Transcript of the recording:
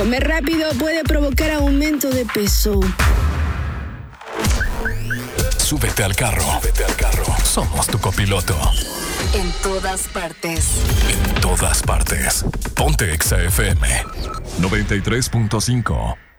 Comer rápido puede provocar aumento de peso. Súbete al carro. Somos tu copiloto. En todas partes. En todas partes. Ponte Exa FM 93.5.